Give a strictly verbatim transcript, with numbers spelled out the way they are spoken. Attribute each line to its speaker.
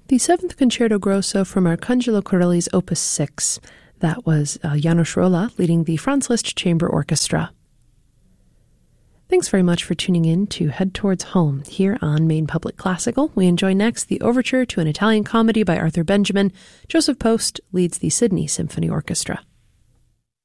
Speaker 1: The Seventh Concerto Grosso from Arcangelo Corelli's Opus six. That was uh, János Róla leading the Franz Liszt Chamber Orchestra. Thanks very much for tuning in to Head Towards Home here on Maine Public Classical. We enjoy next the overture to an Italian comedy by Arthur Benjamin. Joseph Post leads the Sydney Symphony Orchestra.